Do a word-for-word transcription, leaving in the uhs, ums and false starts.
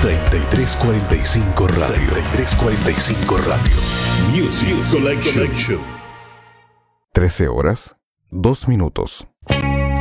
treinta y tres cuarenta y cinco Radio. treinta y tres cuarenta y cinco Radio. Music Collection. trece horas, dos minutos.